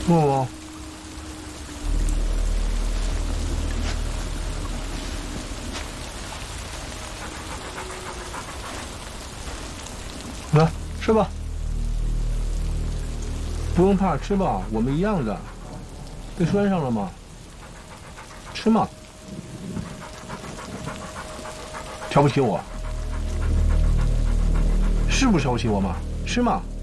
默默，来吃吧，不用怕，吃吧，我们一样的。被拴上了吗？吃嘛。瞧不起我？是不是瞧不起我嘛？吃嘛。